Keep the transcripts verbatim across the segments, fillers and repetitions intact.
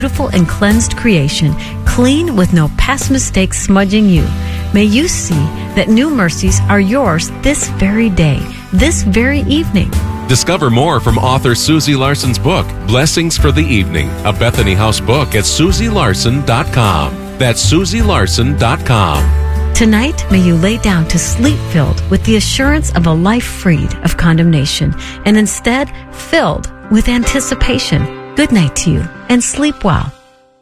beautiful and cleansed creation, clean with no past mistakes smudging you. May you see that new mercies are yours this very day, this very evening. Discover more from author Susie Larson's book, Blessings for the Evening, a Bethany House book at susie larson dot com. That's susie larson dot com. Tonight, may you lay down to sleep filled with the assurance of a life freed of condemnation and instead filled with anticipation. Good night to you and sleep well.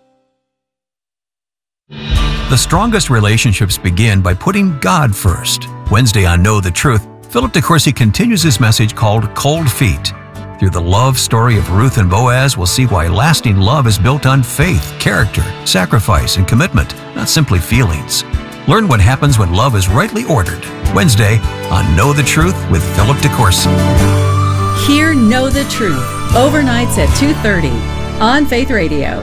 The strongest relationships begin by putting God first. Wednesday on Know the Truth, Philip DeCourcy continues his message called Cold Feet. Through the love story of Ruth and Boaz, we'll see why lasting love is built on faith, character, sacrifice, and commitment, not simply feelings. Learn what happens when love is rightly ordered. Wednesday on Know the Truth with Philip DeCourcy. Hear Know the Truth, overnights at two thirty on Faith Radio.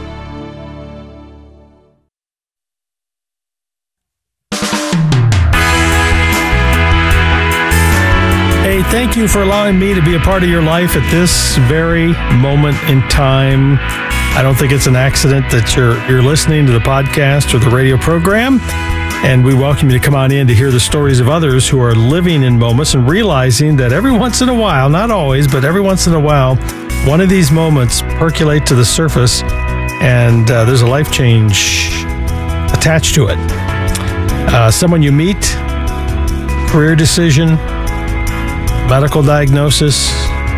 Hey, thank you for allowing me to be a part of your life at this very moment in time. I don't think it's an accident that you're you're listening to the podcast or the radio program. And we welcome you to come on in to hear the stories of others who are living in moments and realizing that every once in a while, not always, but every once in a while, one of these moments percolate to the surface and uh, there's a life change attached to it. Uh, someone you meet, career decision, medical diagnosis,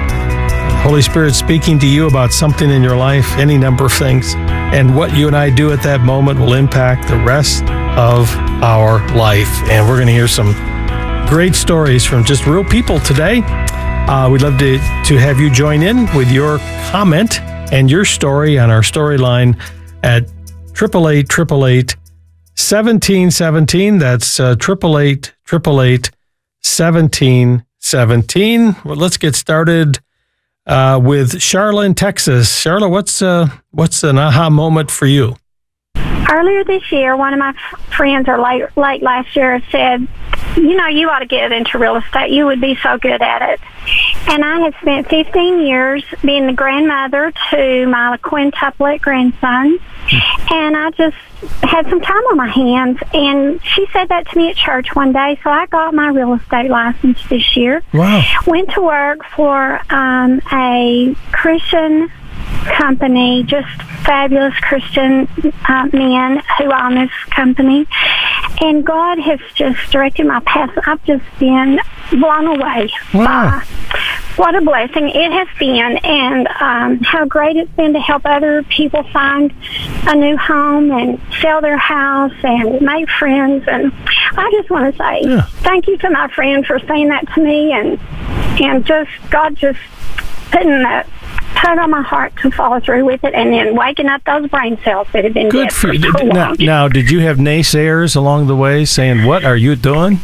Holy Spirit speaking to you about something in your life, any number of things. And what you and I do at that moment will impact the rest of our life. And we're going to hear some great stories from just real people today. Uh, we'd love to, to have you join in with your comment and your story on our storyline at eight eight eight, eight eight eight, one seven one seven. That's uh, eight eight eight, eight eight eight, one seven one seven. Well, let's get started uh, with Charla in Texas. Charla, what's uh, what's an aha moment for you? Earlier this year, one of my f- friends, or late, late last year, said, you know, you ought to get into real estate. You would be so good at it. And I had spent fifteen years being the grandmother to my quintuplet grandsons. And I just had some time on my hands. And she said that to me at church one day. So I got my real estate license this year. Wow. Went to work for um, a Christian company, just fabulous Christian uh, men who own this company. And God has just directed my path. I've just been blown away wow. by what a blessing it has been, and um, how great it's been to help other people find a new home and sell their house and make friends. And I just want to say yeah. thank you to my friend for saying that to me, and and just God just putting that tug on my heart to follow through with it, and then waking up those brain cells that have been good dead for for you. so Now, long. now, did you have naysayers along the way saying, "What are you doing?"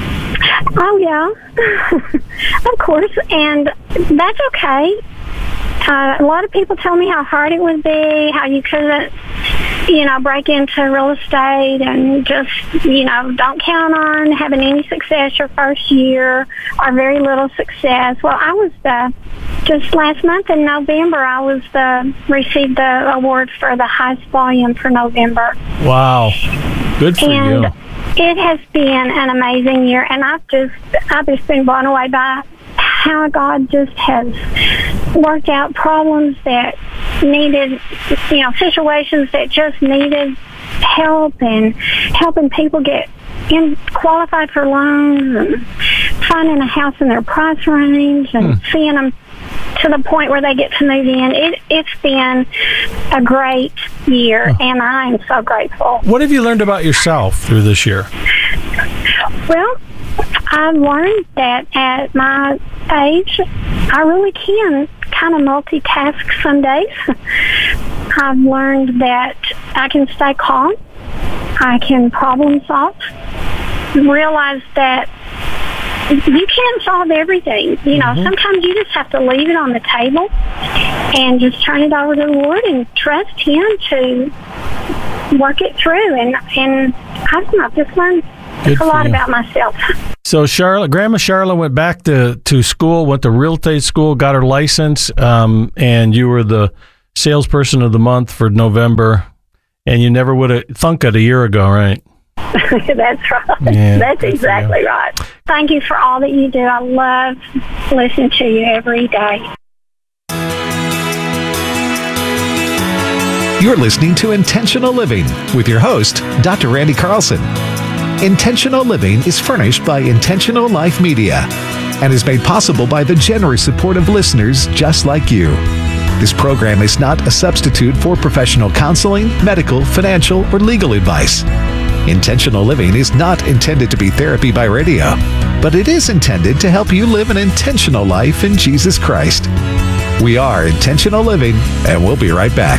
Oh, yeah, of course, and that's okay. Uh, a lot of people tell me how hard it would be, how you couldn't, you know, break into real estate and just, you know, don't count on having any success your first year or very little success. Well, I was the, just last month in November, I was the, received the award for the highest volume for November. Wow. Good for and you. It has been an amazing year, and I've just, I've just been blown away by how God just has worked out problems that needed, you know, situations that just needed help, and helping people get in, qualified for loans, and finding a house in their price range, and hmm. seeing them to the point where they get to move in. It, it's been a great year, huh. and I am so grateful. What have you learned about yourself through this year? Well, I've learned that at my age, I really can kind of multitask some days. I've learned that I can stay calm. I can problem solve. Realize that you can't solve everything. You know, mm-hmm. sometimes you just have to leave it on the table and just turn it over to the Lord and trust Him to work it through. And, and I don't know, I've just learned Good a lot you. about myself. So Charla, Grandma Charla went back to, to school, went to real estate school, got her license, um, and you were the salesperson of the month for November, and you never would have thunk it a year ago, right? That's right. Yeah, That's exactly right. Thank you for all that you do. I love listening to you every day. You're listening to Intentional Living with your host, Doctor Randy Carlson. Intentional Living is furnished by Intentional Life Media and is made possible by the generous support of listeners just like you. This program is not a substitute for professional counseling, medical, financial, or legal advice. Intentional Living is not intended to be therapy by radio, but it is intended to help you live an intentional life in Jesus Christ. We are Intentional Living, and we'll be right back.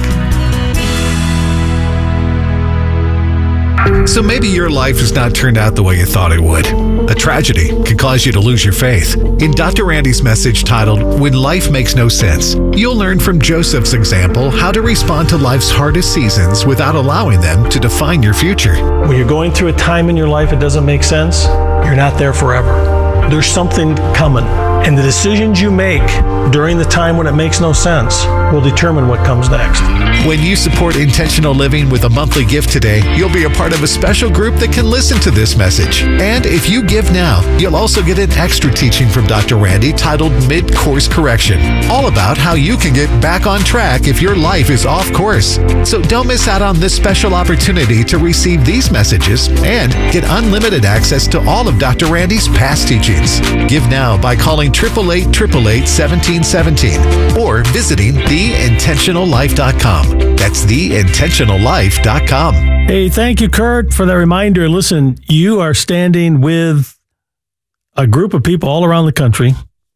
So maybe your life has not turned out the way you thought it would. A tragedy can cause you to lose your faith. In Doctor Randy's message titled, When Life Makes No Sense, you'll learn from Joseph's example how to respond to life's hardest seasons without allowing them to define your future. When you're going through a time in your life it doesn't make sense, you're not there forever. There's something coming. And the decisions you make during the time when it makes no sense will determine what comes next. When you support Intentional Living with a monthly gift today, you'll be a part of a special group that can listen to this message. And if you give now, you'll also get an extra teaching from Doctor Randy titled Mid-Course Correction, all about how you can get back on track if your life is off course. So don't miss out on this special opportunity to receive these messages and get unlimited access to all of Doctor Randy's past teachings. Give now by calling eight eight eight, eight eight eight, one seven one seven or visiting the intentional life dot com. That's the intentional life dot com. Hey, thank you, Kurt, for that reminder. Listen, you are standing with a group of people all around the country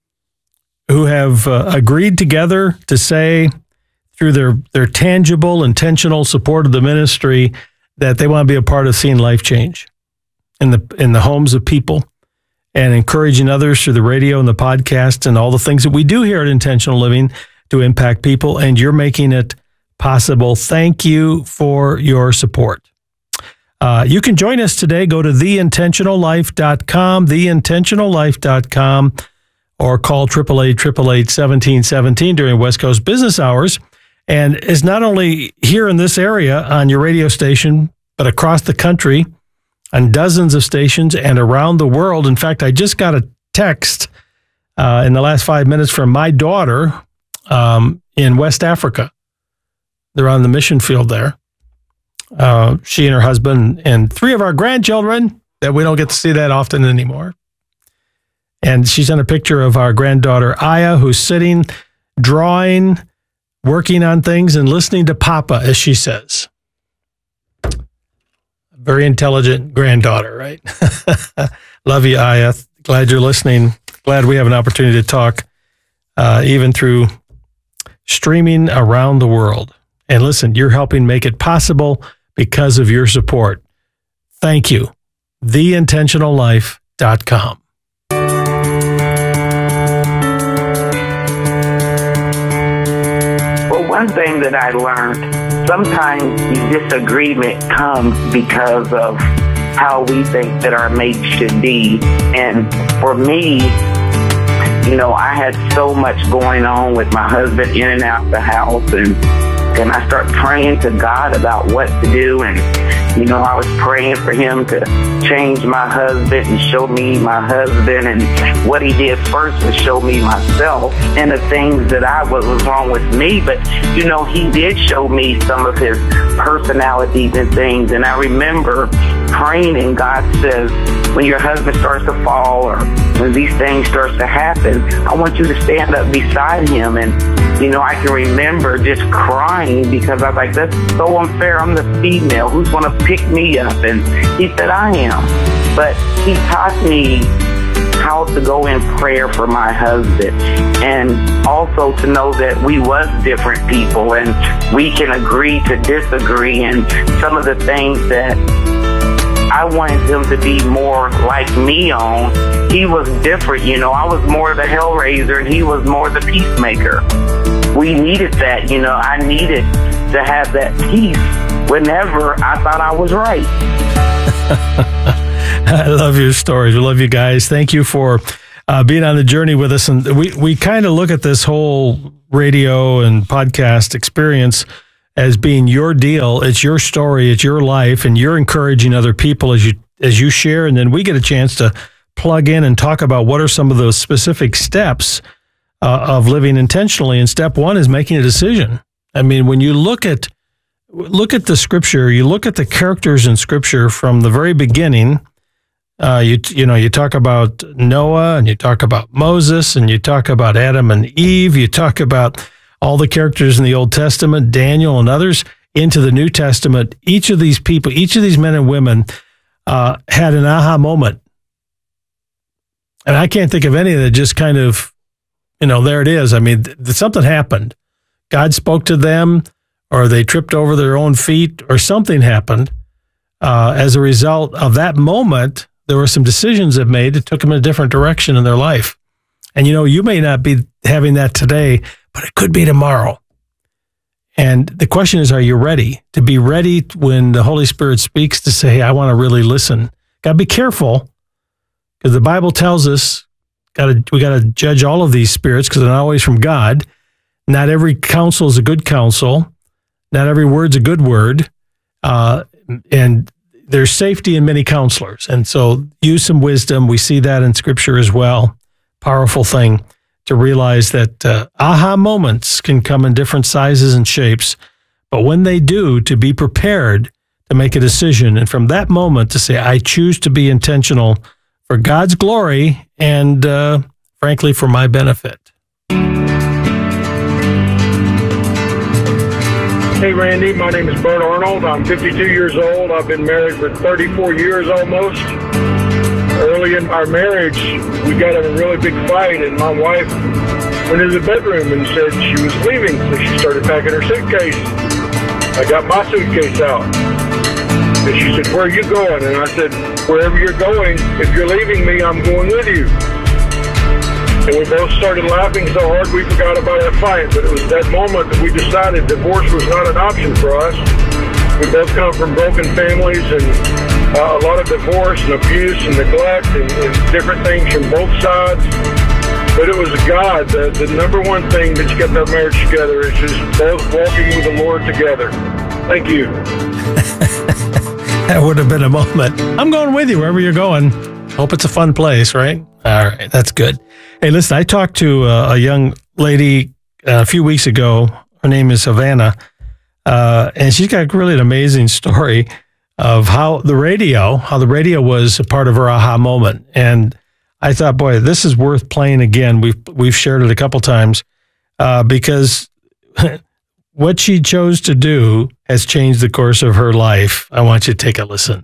who have uh, agreed together to say, through their, their tangible, intentional support of the ministry, that they want to be a part of seeing life change in the in the homes of people, and encouraging others through the radio and the podcast and all the things that we do here at Intentional Living to impact people, and you're making it possible. Thank you for your support. Uh, you can join us today. Go to the intentional life dot com, the intentional life dot com, or call eight eight eight, eight eight eight, one seven one seven during West Coast business hours. And it's not only here in this area on your radio station, but across the country on dozens of stations and around the world. In fact, I just got a text uh, in the last five minutes from my daughter um, in West Africa. They're on the mission field there. Uh, she and her husband and three of our grandchildren, that we don't get to see that often anymore. And she sent a picture of our granddaughter, Aya, who's sitting, drawing, working on things, and listening to Papa, as she says. Very intelligent granddaughter, right? Love you, Aya. Glad you're listening. Glad we have an opportunity to talk, uh, even through streaming around the world. And listen, you're helping make it possible because of your support. Thank you. the intentional life dot com. Well, one thing that I learned, sometimes disagreement comes because of how we think that our mate should be. And for me, you know, I had so much going on with my husband in and out the house, and and I start praying to God about what to do. And, you know, I was praying for him to change my husband and show me my husband. And what he did first was show me myself and the things that I was, was wrong with me. But, you know, he did show me some of his personalities and things. And I remember praying, and God says, when your husband starts to fall or when these things starts to happen, I want you to stand up beside him. And, you know, I can remember just crying because I was like, that's so unfair. I'm the female. Who's going to pick me up? And he said, I am. But he taught me how to go in prayer for my husband, and also to know that we was different people and we can agree to disagree. And some of the things that I wanted him to be more like me on, he was different. You know, I was more the hellraiser and he was more the peacemaker. We needed that, you know, I needed to have that peace whenever I thought I was right. I love your stories. We love you guys. Thank you for uh, being on the journey with us. And we, we kind of look at this whole radio and podcast experience as being your deal. It's your story, it's your life, and you're encouraging other people as you as you share. And then we get a chance to plug in and talk about what are some of those specific steps uh, of living intentionally. And step one is making a decision. I mean, when you look at look at the scripture, you look at the characters in scripture from the very beginning. Uh, you you know, you talk about Noah, and you talk about Moses, and you talk about Adam and Eve. You talk about all the characters in the Old Testament, Daniel and others, into the New Testament. Each of these people, each of these men and women uh, had an aha moment. And I can't think of any that just kind of, you know, there it is. I mean, th- something happened. God spoke to them, or they tripped over their own feet, or something happened. Uh, as a result of that moment, there were some decisions that made that took them in a different direction in their life. And, you know, you may not be having that today, but it could be tomorrow. And the question is, are you ready to be ready when the Holy Spirit speaks to say, hey, I want to really listen? Got to be careful, because the Bible tells us got to we got to judge all of these spirits, because they're not always from God. Not every counsel is a good counsel. Not every word's a good word. Uh, and there's safety in many counselors. And so use some wisdom. We see that in Scripture as well. Powerful thing to realize that uh, aha moments can come in different sizes and shapes. But when they do, to be prepared to make a decision. And from that moment to say, I choose to be intentional for God's glory and, uh, frankly, for my benefit. Hey, Randy, my name is Bert Arnold. I'm fifty-two years old. I've been married for thirty-four years almost. Early in our marriage, we got in a really big fight, and my wife went into the bedroom and said she was leaving, so she started packing her suitcase. I got my suitcase out. And she said, where are you going? And I said, wherever you're going, if you're leaving me, I'm going with you. And we both started laughing so hard we forgot about our fight. But it was that moment that we decided divorce was not an option for us. We both come from broken families, and uh, a lot of divorce and abuse and neglect and, and different things from both sides. But it was God. The, the number one thing that's kept our marriage together is just both walking with the Lord together. Thank you. That would have been a moment. I'm going with you wherever you're going. Hope it's a fun place, right? All right, that's good. Hey, listen, I talked to a, a young lady uh, a few weeks ago. Her name is Savannah, uh, and she's got really an amazing story of how the radio, how the radio was a part of her aha moment. And I thought, boy, this is worth playing again. We've we've shared it a couple times uh, because what she chose to do has changed the course of her life. I want you to take a listen.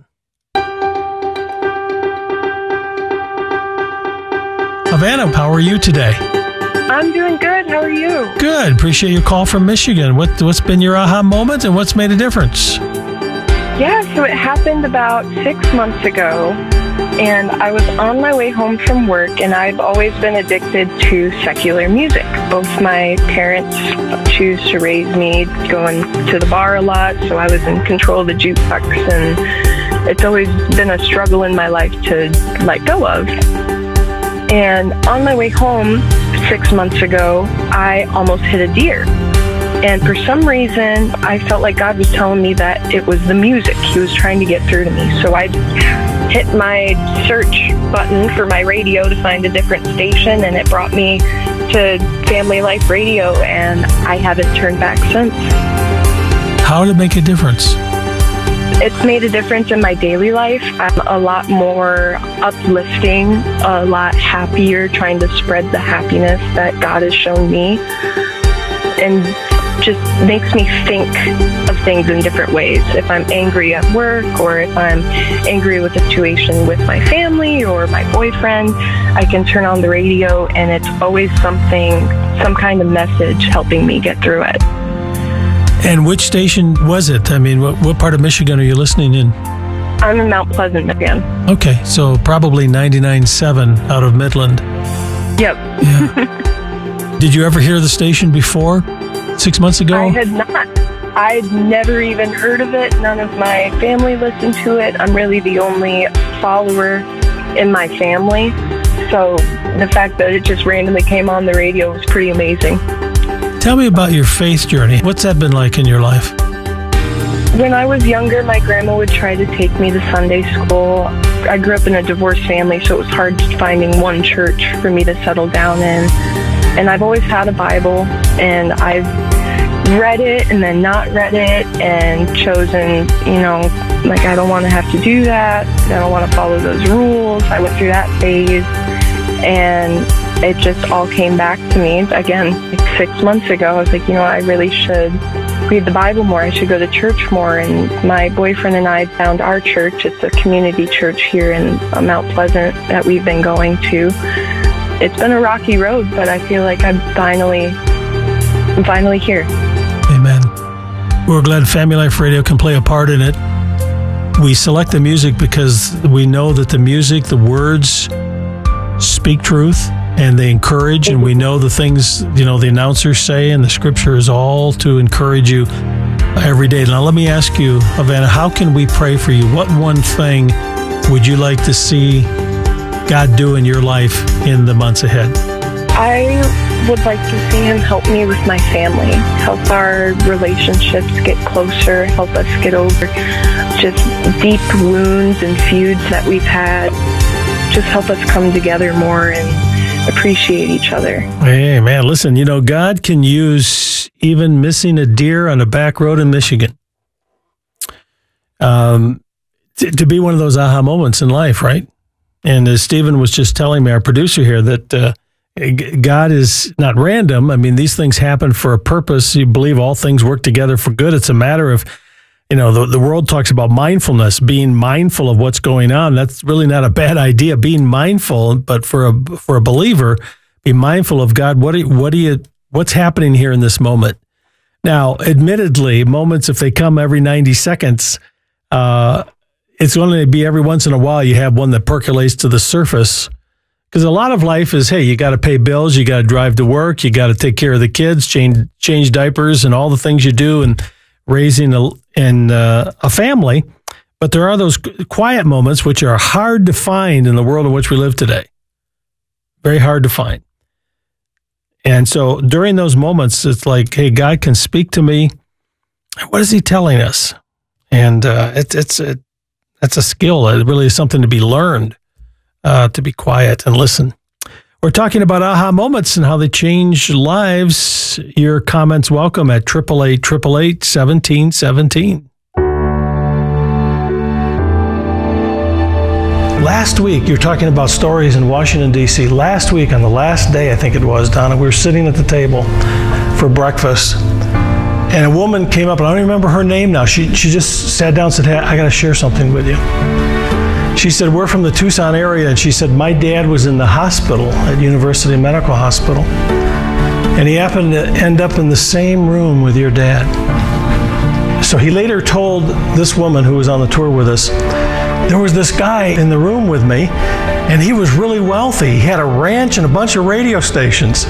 Havana, how are you today? I'm doing good. How are you? Good. Appreciate your call from Michigan. What, what's been your aha moment and what's made a difference? Yeah, so it happened about six months ago, and I was on my way home from work, and I've always been addicted to secular music. Both my parents choose to raise me going to the bar a lot, so I was in control of the jukebox, and it's always been a struggle in my life to let go of. And on my way home six months ago, I almost hit a deer. And for some reason, I felt like God was telling me that it was the music. He was trying to get through to me. So I hit my search button for my radio to find a different station, and it brought me to Family Life Radio, and I haven't turned back since. How did it make a difference? It's made a difference in my daily life. I'm a lot more uplifting, a lot happier, trying to spread the happiness that God has shown me, and just makes me think of things in different ways. If I'm angry at work, or if I'm angry with a situation with my family or my boyfriend, I can turn on the radio, and it's always something, some kind of message helping me get through it. And which station was it? I mean, what, what part of Michigan are you listening in? I'm in Mount Pleasant, Michigan. Okay, so probably ninety-nine point seven out of Midland. Yep. Yeah. Did you ever hear the station before, six months ago? I had not. I'd never even heard of it. None of my family listened to it. I'm really the only follower in my family. So the fact that it just randomly came on the radio was pretty amazing. Tell me about your faith journey. What's that been like in your life? When I was younger, my grandma would try to take me to Sunday school. I grew up in a divorced family, so it was hard finding one church for me to settle down in. And I've always had a Bible, and I've read it and then not read it and chosen, you know, like I don't want to have to do that. I don't want to follow those rules. I went through that phase, and it just all came back to me again like six months ago. I was like, you know, I really should read the Bible more. I should go to church more. And my boyfriend and I found our church. It's a community church here in Mount Pleasant that we've been going to. It's been a rocky road, but I feel like I'm finally, I'm finally here. Amen. We're glad Family Life Radio can play a part in it. We select the music because we know that the music, the words speak truth and they encourage, and we know the things, you know, the announcers say, and the scripture is all to encourage you every day. Now, let me ask you, Havana, how can we pray for you? What one thing would you like to see God do in your life in the months ahead? I would like to see him help me with my family, help our relationships get closer, help us get over just deep wounds and feuds that we've had, just help us come together more and appreciate each other. Hey, man, listen, you know, God can use even missing a deer on a back road in Michigan um, to, to be one of those aha moments in life, right? And as Stephen was just telling me, our producer here, that uh, God is not random. I mean, these things happen for a purpose. You believe all things work together for good. It's a matter of, you know, the, the world talks about mindfulness, being mindful of what's going on. That's really not a bad idea, being mindful. But for a for a believer, be mindful of God. What do you, what do you what's happening here in this moment? Now, admittedly, moments, if they come every ninety seconds, uh, it's going to be every once in a while you have one that percolates to the surface. Because a lot of life is, hey, you got to pay bills, you got to drive to work, you got to take care of the kids, change change diapers, and all the things you do, and raising a, in, uh, a family. But there are those quiet moments which are hard to find in the world in which we live today. Very hard to find. And so during those moments, it's like, hey, God can speak to me. What is he telling us? And uh, it, it's a, that's a skill. It really is something to be learned, uh, to be quiet and listen. We're talking about aha moments and how they change lives. Your comments welcome at eight eight eight, eight eight eight, one seven one seven. Last week, you're talking about stories in Washington, D C Last week, on the last day, I think it was, Donna, we were sitting at the table for breakfast, and a woman came up, and I don't remember her name now. She, she just sat down and said, hey, I got to share something with you. She said, we're from the Tucson area, and she said, my dad was in the hospital at University Medical Hospital, and he happened to end up in the same room with your dad. So he later told this woman who was on the tour with us, there was this guy in the room with me, and he was really wealthy. He had a ranch and a bunch of radio stations.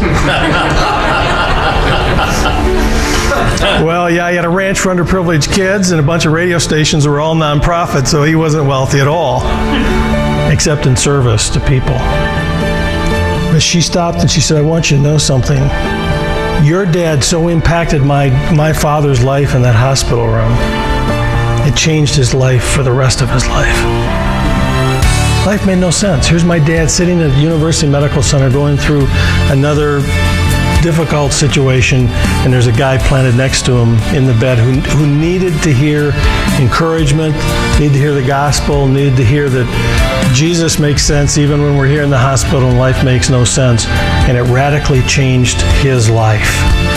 Well, yeah, he had a ranch for underprivileged kids and a bunch of radio stations that were all nonprofit, so he wasn't wealthy at all, except in service to people. But she stopped and she said, I want you to know something. Your dad so impacted my, my father's life in that hospital room. It changed his life for the rest of his life. Life made no sense. Here's my dad sitting at the University Medical Center going through another difficult situation, and there's a guy planted next to him in the bed who, who needed to hear encouragement, needed to hear the gospel, needed to hear that Jesus makes sense even when we're here in the hospital and life makes no sense, and it radically changed his life.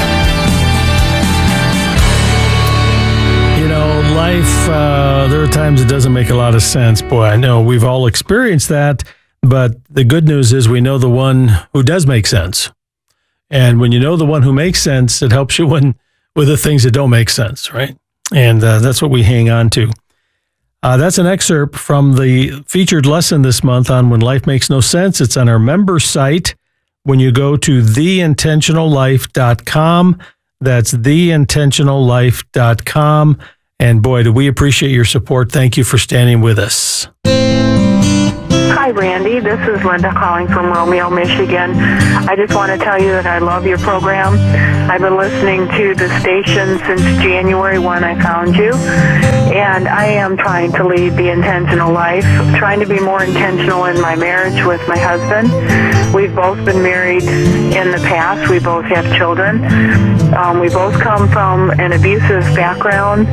You know, life, uh, there are times it doesn't make a lot of sense. Boy, I know we've all experienced that, but the good news is we know the one who does make sense. And when you know the one who makes sense, it helps you win with the things that don't make sense, right? And uh, that's what we hang on to. Uh, that's an excerpt from the featured lesson this month on When Life Makes No Sense. It's on our member site. When you go to the intentional life dot com, that's the intentional life dot com. And boy, do we appreciate your support. Thank you for standing with us. Hi, Randy. This is Linda calling from Romeo, Michigan. I just want to tell you that I love your program. I've been listening to the station since January when I found you, and I am trying to lead the intentional life, trying to be more intentional in my marriage with my husband. We've both been married in the past. We both have children. Um, we both come from an abusive background,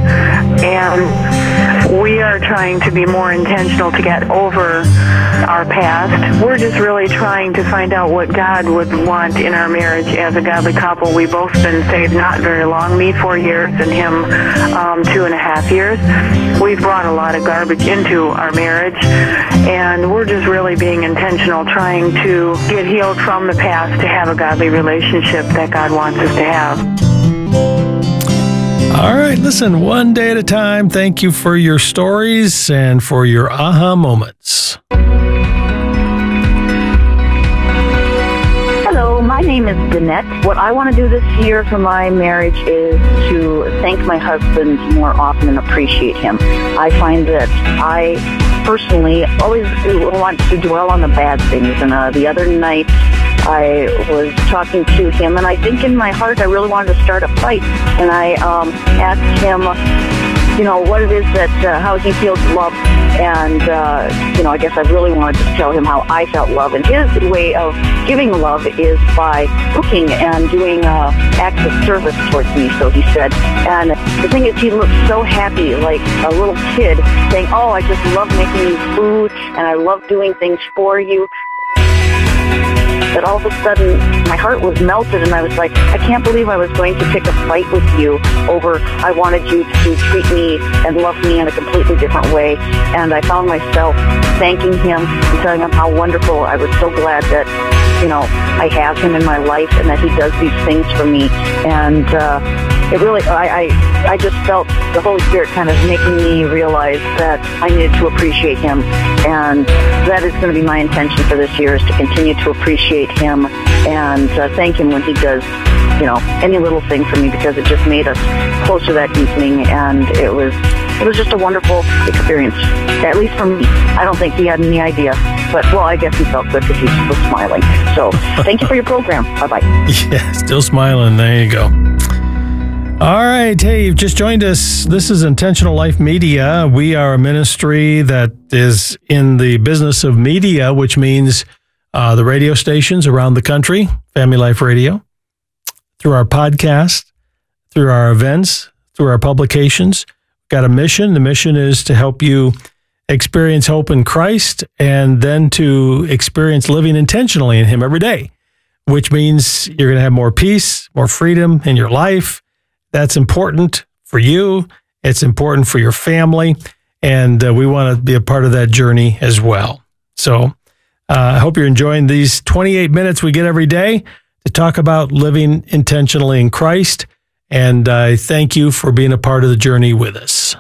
and we are trying to be more intentional to get over our past. We're just really trying to find out what God would want in our marriage as a godly couple. We've both been saved not very long, me four years and him um, two and a half years. We've brought a lot of garbage into our marriage, and we're just really being intentional, trying to get healed from the past to have a godly relationship that God wants us to have. All right, listen, one day at a time. Thank you for your stories and for your aha moments. Hello, my name is Danette. What I want to do this year for my marriage is to thank my husband more often and appreciate him. I find that I personally always want to dwell on the bad things, and uh, the other night I was talking to him, and I think in my heart I really wanted to start a fight, and I um, asked him, you know, what it is that, uh, how he feels love, and, uh, you know, I guess I really wanted to tell him how I felt love, and his way of giving love is by cooking and doing uh, acts of service towards me, so he said, and the thing is, he looked so happy, like a little kid, saying, oh, I just love making you food, and I love doing things for you. That all of a sudden, my heart was melted, and I was like, I can't believe I was going to pick a fight with you over I wanted you to treat me and love me in a completely different way. And I found myself thanking him and telling him how wonderful. I was so glad that, you know, I have him in my life and that he does these things for me. And uh, it really, I, I, I just felt the Holy Spirit kind of making me realize that I needed to appreciate him. And that is going to be my intention for this year, is to continue to appreciate him and uh, thank him when he does, you know, any little thing for me, because it just made us closer that evening, and it was it was just a wonderful experience, at least for me. I don't think he had any idea, but, well, I guess he felt good because he was smiling. So thank you for your program. Bye-bye. Yeah, still smiling. There you go. All right. Hey, you've just joined us. This is Intentional Life Media. We are a ministry that is in the business of media, which means uh, the radio stations around the country, Family Life Radio, through our podcast, through our events, through our publications. Got a mission. The mission is to help you experience hope in Christ, and then to experience living intentionally in Him every day, which means you're going to have more peace, more freedom in your life. That's important for you. It's important for your family, and uh, we want to be a part of that journey as well. So uh, I hope you're enjoying these twenty-eight minutes we get every day to talk about living intentionally in Christ, and I thank you for being a part of the journey with us.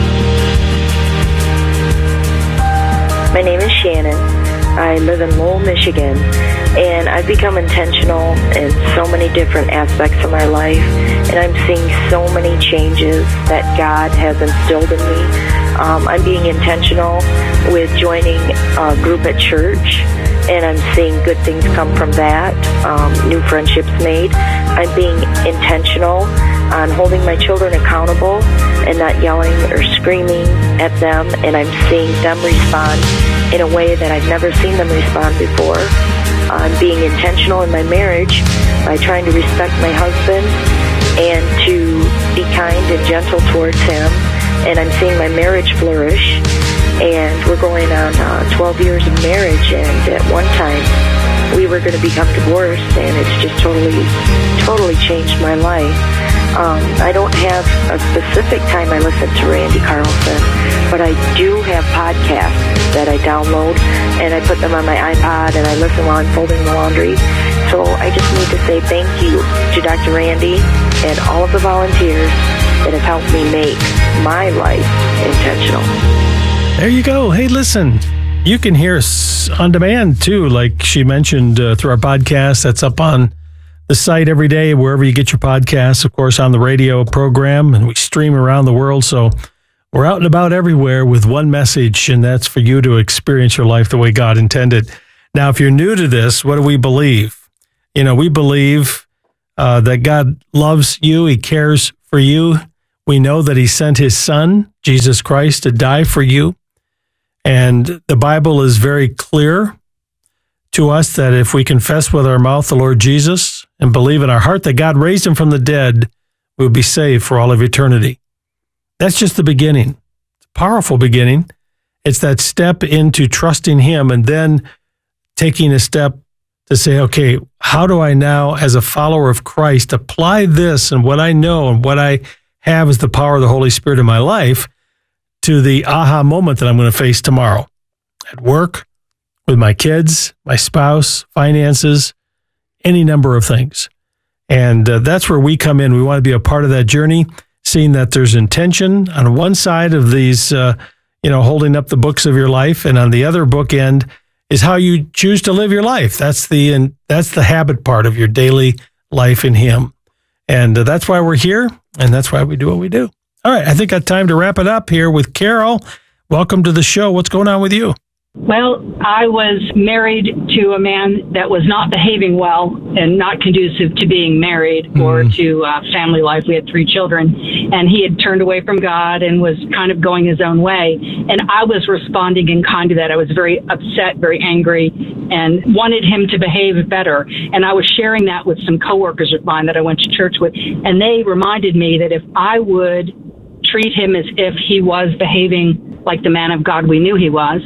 My name is Shannon. I live in Lowell, Michigan, and I've become intentional in so many different aspects of my life, and I'm seeing so many changes that God has instilled in me. Um, I'm being intentional with joining a group at church, and I'm seeing good things come from that, um, new friendships made. I'm being intentional on holding my children accountable and not yelling or screaming at them, and I'm seeing them respond in a way that I've never seen them respond before. I'm being intentional in my marriage by trying to respect my husband and to be kind and gentle towards him, and I'm seeing my marriage flourish. And we're going on uh, twelve years of marriage, and at one time we were going to become divorced, and it's just totally, totally changed my life. Um, I don't have a specific time I listen to Randy Carlson, but I do have podcasts that I download, and I put them on my iPod, and I listen while I'm folding the laundry. So I just need to say thank you to Doctor Randy and all of the volunteers that have helped me make my life intentional. There you go. Hey, listen, you can hear us on demand too, like she mentioned, uh, through our podcast that's up on the site every day, wherever you get your podcasts, of course, on the radio program, and we stream around the world. So We're out and about everywhere with one message, and that's for you to experience your life the way God intended. Now, if you're new to this, what do we believe? You know, we believe uh, that God loves you. He cares for you. We know that he sent his son, Jesus Christ, to die for you. And the Bible is very clear to us that if we confess with our mouth the Lord Jesus and believe in our heart that God raised him from the dead, we'll be saved for all of eternity. That's just the beginning. It's a powerful beginning. It's that step into trusting him and then taking a step to say, okay, how do I now, as a follower of Christ, apply this and what I know and what I have as the power of the Holy Spirit in my life to the aha moment that I'm going to face tomorrow at work, with my kids, my spouse, finances, any number of things. And uh, that's where we come in. We want to be a part of that journey, seeing that there's intention on one side of these, uh, you know, holding up the books of your life, and on the other bookend is how you choose to live your life. That's the and that's the habit part of your daily life in him. And uh, that's why we're here, and that's why we do what we do. All right, I think it's time to wrap it up here with Carol. Welcome to the show. What's going on with you? Well, I was married to a man that was not behaving well and not conducive to being married mm. or to uh, family life. We had three children, and he had turned away from God and was kind of going his own way. And I was responding in kind to that. I was very upset, very angry, and wanted him to behave better. And I was sharing that with some coworkers of mine that I went to church with, and they reminded me that if I would treat him as if he was behaving like the man of God we knew he was,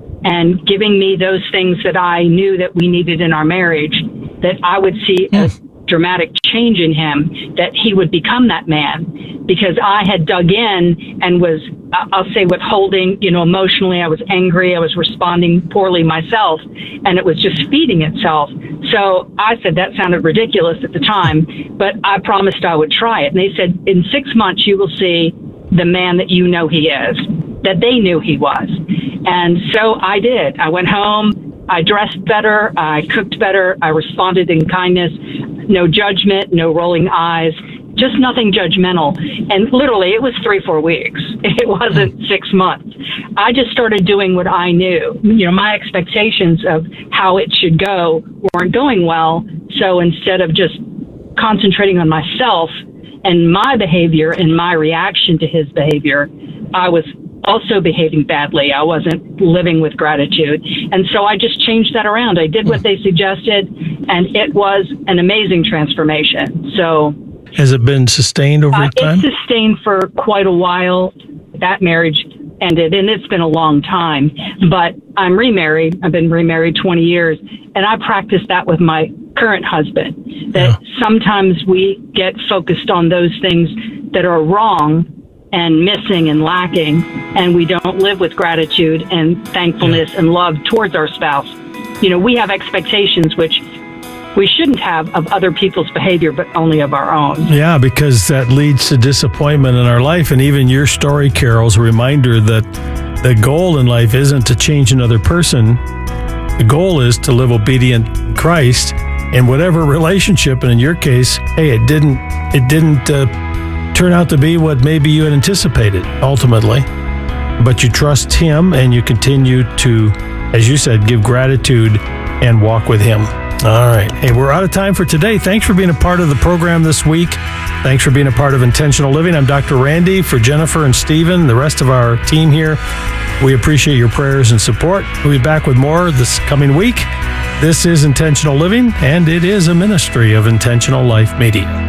and giving me those things that I knew that we needed in our marriage, that I would see a dramatic change in him, that he would become that man. Because I had dug in and was, I'll say, withholding, you know, emotionally. I was angry. I was responding poorly myself, and it was just feeding itself. So I said that sounded ridiculous at the time, but I promised I would try it. And they said, in six months, you will see the man that you know he is, that they knew he was. And so I did. I went home, I dressed better, I cooked better, I responded in kindness, no judgment, no rolling eyes, just nothing judgmental. And literally, it was three, four weeks. It wasn't six months. I just started doing what I knew. You know, my expectations of how it should go weren't going well. So instead of just concentrating on myself and my behavior and my reaction to his behavior, I was also behaving badly. I wasn't living with gratitude. And so I just changed that around. I did what they suggested, and it was an amazing transformation. So has it been sustained over uh, time? It's sustained for quite a while. That marriage ended, and it's been a long time. But I'm remarried. I've been remarried twenty years, and I practice that with my current husband, that yeah. sometimes we get focused on those things that are wrong and missing and lacking, and we don't live with gratitude and thankfulness yeah. and love towards our spouse. You know, we have expectations which we shouldn't have of other people's behavior, but only of our own. Yeah, because that leads to disappointment in our life. And even your story, Carol, is a reminder that the goal in life isn't to change another person. The goal is to live obedient in Christ in whatever relationship. And in your case, hey, it didn't, it didn't, uh, turn out to be what maybe you had anticipated ultimately, but you trust him and you continue to, as you said, give gratitude and walk with him. All right. Hey, we're out of time for today. Thanks for being a part of the program this week. Thanks for being a part of Intentional Living. I'm Doctor Randy. For Jennifer and Stephen, the rest of our team here, we appreciate your prayers and support. We'll be back with more this coming week. This is Intentional Living, and it is a ministry of Intentional Life Media.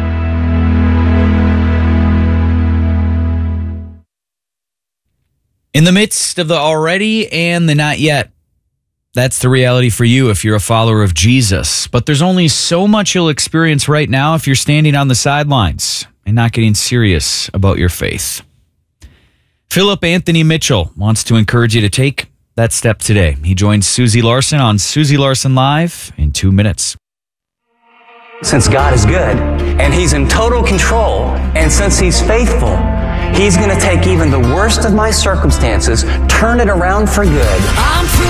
In the midst of the already and the not yet. That's the reality for you if you're a follower of Jesus. But there's only so much you'll experience right now if you're standing on the sidelines and not getting serious about your faith. Philip Anthony Mitchell wants to encourage you to take that step today. He joins Susie Larson on Susie Larson Live in two minutes. Since God is good and he's in total control, and since he's faithful, he's going to take even the worst of my circumstances, turn it around for good.